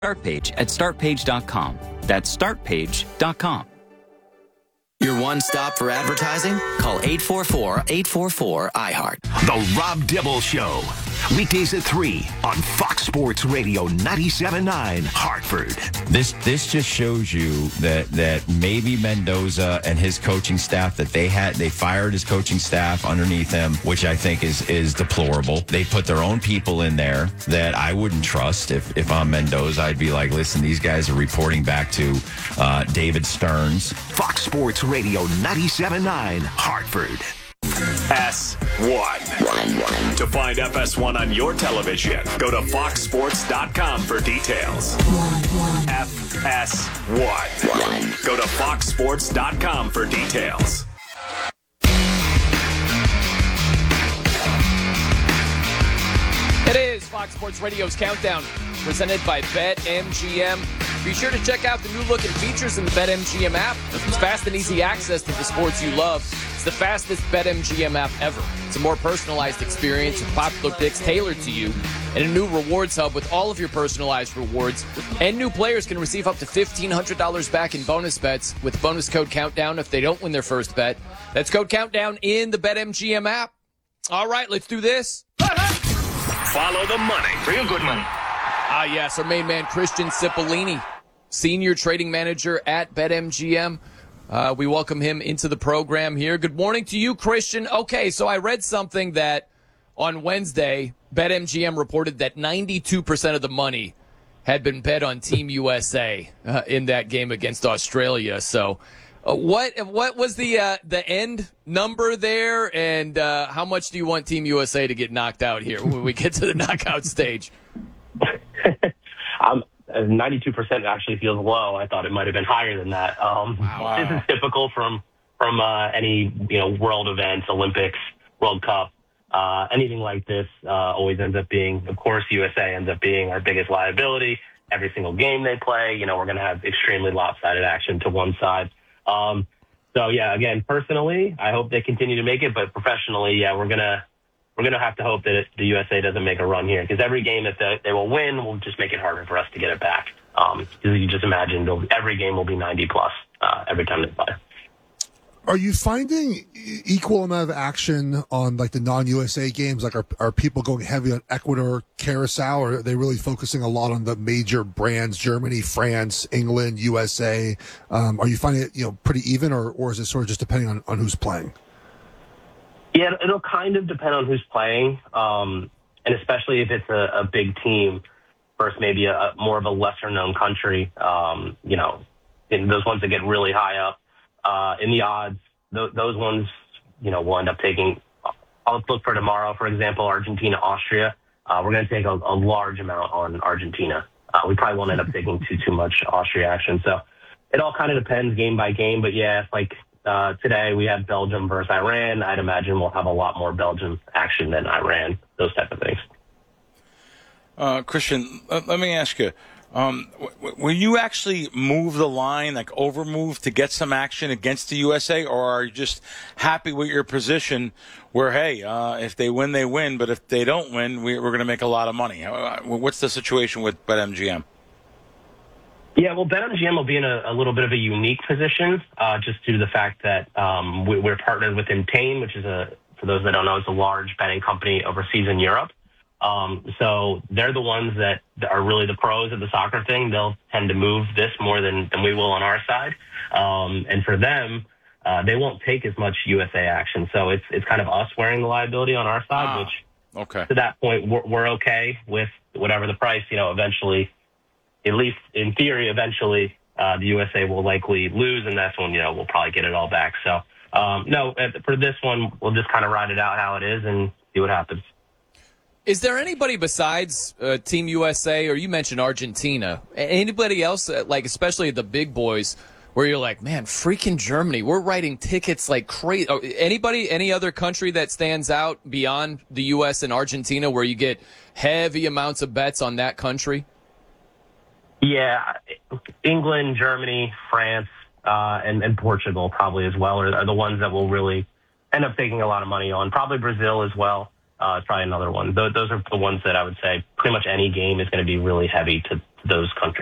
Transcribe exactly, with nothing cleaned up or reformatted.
Startpage at start page dot com. That's start page dot com. Your one stop for advertising? Call eight four four, eight four four, I heart. The Rob Dibble Show. Weekdays at three on Fox Sports Radio ninety-seven point nine, Hartford. This this just shows you that that maybe Mendoza and his coaching staff, that they had they fired his coaching staff underneath him, which I think is is deplorable. They put their own people in there that I wouldn't trust. If if I'm Mendoza, I'd be like, listen, these guys are reporting back to uh, David Stearns. Fox Sports Radio ninety-seven point nine, Hartford. S one. To find F S one on your television, go to fox sports dot com for details. F S one. Go to fox sports dot com for details. It is Fox Sports Radio's Countdown, presented by BetMGM. Be sure to check out the new look and features in the BetMGM app. It's fast and easy access to the sports you love. It's the fastest BetMGM app ever. It's a more personalized experience with popular picks tailored to you, and a new rewards hub with all of your personalized rewards. And new players can receive up to fifteen hundred dollars back in bonus bets with bonus code Countdown if they don't win their first bet. That's code Countdown in the BetMGM app. All right, let's do this. Follow the money. Real good money. Ah, yes, our main man, Christian Cipollini, Senior Trading Manager at BetMGM. Uh, we welcome him into the program here. Good morning to you, Christian. Okay, so I read something that on Wednesday, BetMGM reported that ninety-two percent of the money had been bet on Team U S A uh, in that game against Australia. So uh, what what was the uh, the end number there, and uh, how much do you want Team U S A to get knocked out here when we get to the knockout stage? um, ninety-two percent actually feels low. I thought it might have been higher than that. Um, Wow. This is typical from from uh, any you know world events, Olympics, World Cup, uh, anything like this. Uh, always ends up being, of course, U S A ends up being our biggest liability. Every single game they play, you know, we're going to have extremely lopsided action to one side. Um, so yeah, again, personally, I hope they continue to make it, but professionally, yeah, we're gonna. We're going to have to hope that it, the U S A doesn't make a run here, because every game that the, they will win will just make it harder for us to get it back. Um, you just imagine every game will be ninety plus uh, every time they play. Are you finding equal amount of action on like the non-U S A games? Like, are, are people going heavy on Ecuador, Curacao, or are they really focusing a lot on the major brands, Germany, France, England, U S A? Um, are you finding it, you know, pretty even, or, or is it sort of just depending on, on who's playing? Yeah, it'll kind of depend on who's playing, um, and especially if it's a, a big team versus maybe a, a more of a lesser-known country. Um, you know, in those ones that get really high up uh, in the odds, th- those ones, you know, will end up taking. I'll look for tomorrow, for example, Argentina, Austria. Uh, we're going to take a, a large amount on Argentina. Uh, we probably won't end up taking too too much Austria action. So it all kind of depends game by game. But yeah, like. Uh, today we had Belgium versus Iran. I'd imagine we'll have a lot more Belgium action than Iran, those type of things. Uh, Christian, let, let me ask you, um, w- will you actually move the line, like over move to get some action against the U S A, or are you just happy with your position where, hey, uh, if they win, they win, but if they don't win, we, we're going to make a lot of money? Uh, what's the situation with BetMGM? Yeah, well, BetMGM will be in a, a little bit of a unique position, uh, just due to the fact that um, we, we're partnered with Entain, which is a, for those that don't know, it's a large betting company overseas in Europe. Um, so they're the ones that are really the pros of the soccer thing. They'll tend to move this more than, than we will on our side. Um, and for them, uh, they won't take as much U S A action. So it's it's kind of us wearing the liability on our side, Ah, which okay. to that point, we're, we're okay with whatever the price, you know, eventually. At least in theory, eventually uh, the U S A will likely lose, and that's when, you know, we'll probably get it all back. So, um, no, for this one, we'll just kind of ride it out how it is and see what happens. Is there anybody besides uh, Team U S A, or you mentioned Argentina, anybody else, uh, like especially the big boys, where you're like, man, freaking Germany, we're writing tickets like crazy? Anybody, any other country that stands out beyond the U S and Argentina where you get heavy amounts of bets on that country? Yeah, England, Germany, France, uh, and, and Portugal probably as well are, are the ones that will really end up taking a lot of money on. Probably Brazil as well. uh, try another one. Th- those are the ones that I would say pretty much any game is going to be really heavy to those countries.